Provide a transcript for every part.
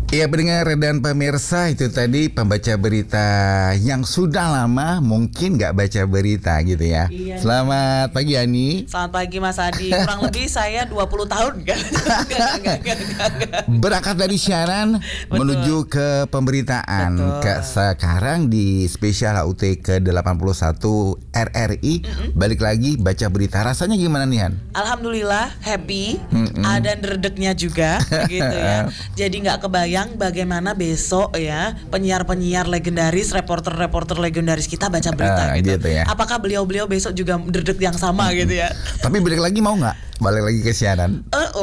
Iya, pendengar dan pemirsa, itu tadi pembaca berita yang sudah lama mungkin nggak baca berita gitu ya. Iya. Selamat pagi Ani. Selamat pagi Mas Adi. Kurang lebih saya 20 tahun kan. Berangkat dari siaran menuju ke pemberitaan. Sekarang di spesial HUT ke-81 RRI, balik lagi baca berita. Rasanya gimana nih Han? Alhamdulillah happy. Ada dredegnya juga gitu ya. Jadi nggak kebayang bagaimana besok ya penyiar-penyiar legendaris, reporter-reporter legendaris kita baca berita gitu. Ya. Apakah beliau-beliau besok juga dredeg yang sama gitu ya? Tapi balik lagi mau nggak? Balik lagi ke siaran? Wow.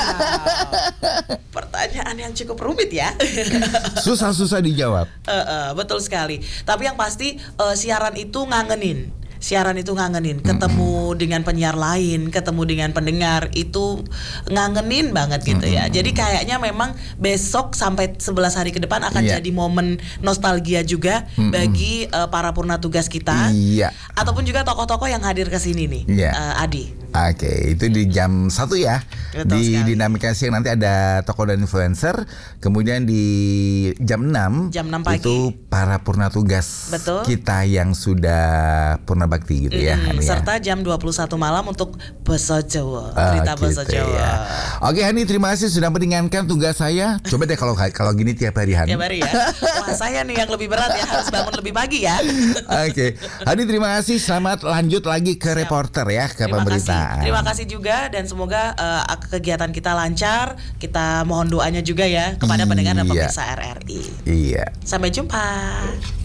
Pertanyaan yang cukup rumit ya. Susah-susah dijawab. Betul sekali. Tapi yang pasti siaran itu ngangenin. Ketemu dengan penyiar lain, ketemu dengan pendengar, itu ngangenin banget gitu ya. Jadi kayaknya memang besok sampai 11 hari ke depan akan jadi momen nostalgia juga bagi para purna tugas kita. Ataupun juga tokoh-tokoh yang hadir ke sini nih, Adi. Oke, itu di jam 1 ya. Betul di sekali. Dinamika Siang nanti ada tokoh dan influencer. Kemudian di jam 6 pagi itu para purna tugas kita yang sudah purna bakti gitu ya. Serta jam 21 malam untuk Basa Jawa, berita Basa Jawa. Ya. Oke Hani, terima kasih sudah meringankan tugas saya. Coba deh kalau gini tiap hari Hani. Tiap hari ya. Wah, saya nih yang lebih berat ya, harus bangun lebih pagi ya. Oke. Hani, terima kasih. Selamat lanjut lagi ke reporter ya, ke pemberitaan. Terima kasih juga, dan semoga kegiatan kita lancar. Kita mohon doanya juga ya kepada pendengar dan pemirsa RRI. Iya. Sampai jumpa.